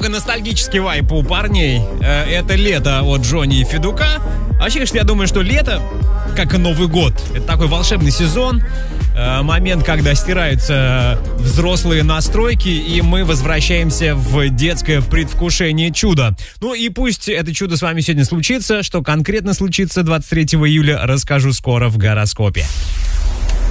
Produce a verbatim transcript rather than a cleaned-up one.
немного ностальгический вайп у парней. Это лето от Джонни и Федука. А вообще, конечно, я думаю, что лето, как и Новый год, это такой волшебный сезон. Момент, когда стираются взрослые настройки, и мы возвращаемся в детское предвкушение чуда. Ну и пусть это чудо с вами сегодня случится. Что конкретно случится двадцать третьего июля, расскажу скоро в гороскопе.